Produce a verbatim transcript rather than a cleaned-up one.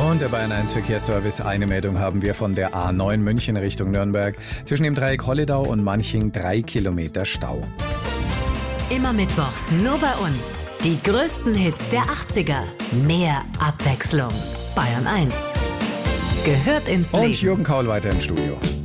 Und der Bayern eins Verkehrsservice. Eine Meldung haben wir von der A neun München Richtung Nürnberg. Zwischen dem Dreieck Holledau und Manching drei Kilometer Stau. Immer mittwochs nur bei uns. Die größten Hits der achtziger. Mehr Abwechslung. Bayern eins. Gehört ins Leben. Und Jürgen Kaul weiter im Studio.